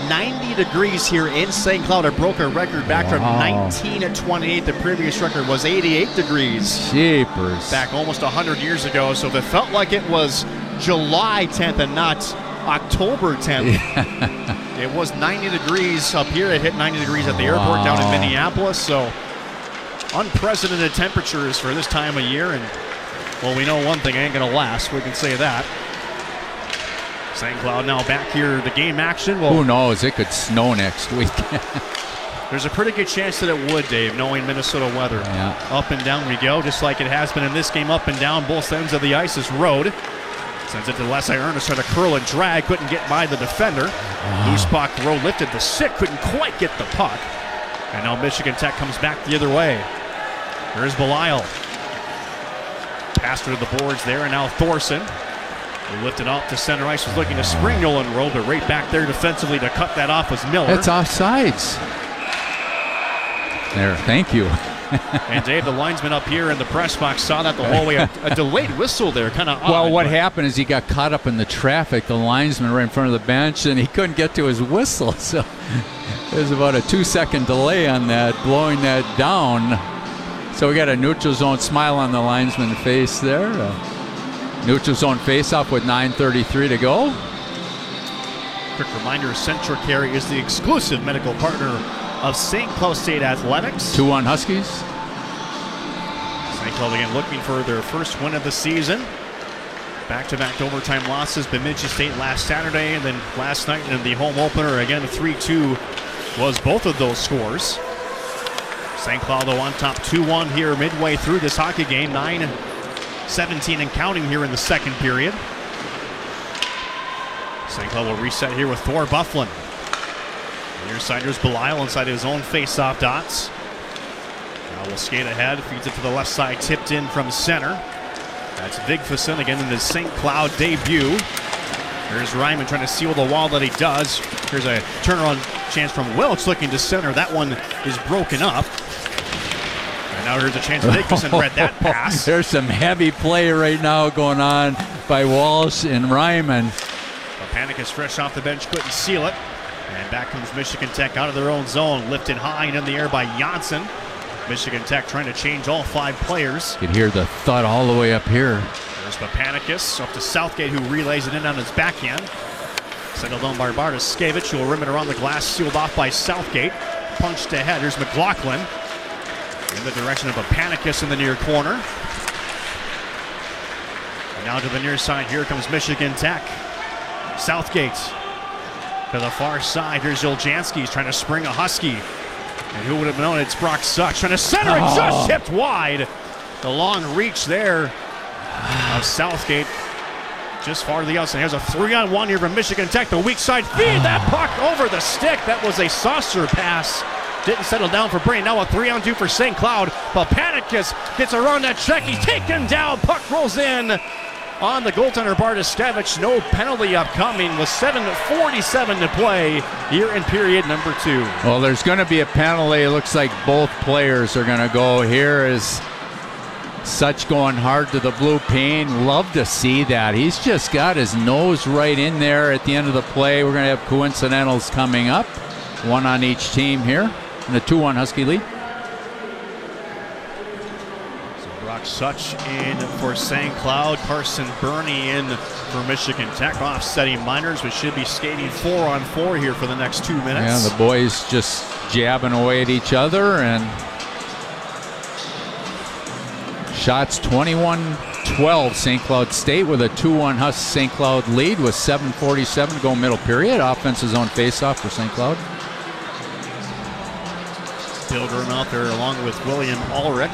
90 degrees here in St. Cloud. It broke a record back from 1928. The previous record was 88 degrees. Jeepers. Back almost 100 years ago. So if it felt like it was July 10th and not October 10th, it was 90 degrees up here. It hit 90 degrees at the airport down in Minneapolis. So unprecedented temperatures for this time of year. And, well, we know one thing ain't going to last. We can say that. St. Cloud now back here, the game action. Well, who knows? It could snow next week. There's a pretty good chance that it would, Dave, knowing Minnesota weather. Yeah. Up and down we go, just like it has been in this game. Up and down, both ends of the ice is Road. Sends it to Les Ernest, trying to curl and drag. Couldn't get by the defender. Loose puck, Road lifted the stick. Couldn't quite get the puck. And now Michigan Tech comes back the other way. Here's Belisle. Passed her to the boards there, and now Thorson. Lifted off to center ice, was looking to spring Nolan Rowe, but right back there defensively to cut that off was Miller. It's offsides. There, thank you. And Dave, the linesman up here in the press box, saw that the whole way. A delayed whistle there, kind of odd. Well, what happened is he got caught up in the traffic, the linesman right in front of the bench, and he couldn't get to his whistle. So there's about a 2-second delay on that, blowing that down. So we got a neutral zone smile on the linesman's face there. Neutral zone face-off with 9:33 to go. Quick reminder, CentraCare is the exclusive medical partner of St. Cloud State Athletics. 2-1 Huskies. St. Cloud again looking for their first win of the season. Back-to-back overtime losses. Bemidji State last Saturday, and then last night in the home opener, again, 3-2 was both of those scores. St. Cloud, though, on top 2-1 here midway through this hockey game. 9-17 and counting here in the second period. St. Cloud will reset here with Thor Bufflin. Near side, here's Belisle inside his own face-off dots. Now we'll skate ahead, feeds it to the left side, tipped in from center. That's Vigfuson again in his St. Cloud debut. Here's Ryman trying to seal the wall that he does. Here's a turnaround chance from Welch looking to center. That one is broken up. And now here's a chance Vigfuson read that pass. There's some heavy play right now going on by Walsh and Ryman. Panic is fresh off the bench, couldn't seal it. And back comes Michigan Tech out of their own zone. Lifted high and in the air by Janssen. Michigan Tech trying to change all 5 players. You can hear the thud all the way up here. There's Papanicus up to Southgate, who relays it in on his backhand. Settled on by Bartoskevich, who will rim it around the glass, sealed off by Southgate. Punched ahead. Here's McLaughlin in the direction of Papanicus in the near corner. And now to the near side, here comes Michigan Tech. Southgate to the far side. Here's Oljanski. He's trying to spring a Husky. And who would have known it's Brock Such trying to center it, just tipped wide. The long reach there of Southgate. Just far to the outside. Here's a 3-on-1 here from Michigan Tech. The weak side feed, that puck over the stick. That was a saucer pass. Didn't settle down for Brain. Now a 3-on-2 for St. Cloud. Papanicus gets around that check. He's taken down. Puck rolls in on the goaltender Bartoskevich. No penalty upcoming with 7:47 to play here in period number 2. Well, there's going to be a penalty. It looks like both players are going to go. Here is Such going hard to the blue pane. Love to see that. He's just got his nose right in there at the end of the play. We're going to have coincidentals coming up. 1 on each team here in the 2-1 Husky lead. Brock Such in for St. Cloud. Carson Burney in for Michigan Tech. Offsetting minors, we should be skating 4-on-4 here for the next 2 minutes. Yeah, the boys just jabbing away at each other, and shots 21-12 St. Cloud State with a 2-1 St. Cloud lead with 7:47 to go middle period. Offensive zone faceoff for St. Cloud. Pilgrim out there along with William Ulrich.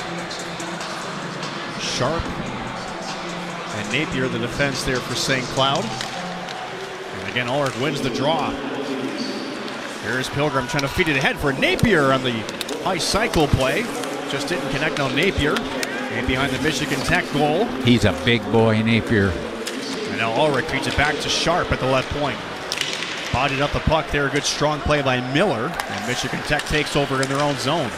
Sharp and Napier the defense there for St. Cloud. And again, Ulrich wins the draw. Here's Pilgrim trying to feed it ahead for Napier on the high cycle play. Just didn't connect on Napier. And behind the Michigan Tech goal. He's a big boy, Napier. And now Ulrich feeds it back to Sharp at the left point. Bodied up the puck there. Good strong play by Miller. And Michigan Tech takes over in their own zone.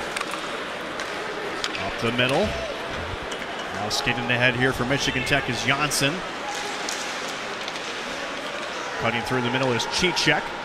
Up the middle. Now skating ahead here for Michigan Tech is Janssen. Cutting through the middle is Cicek.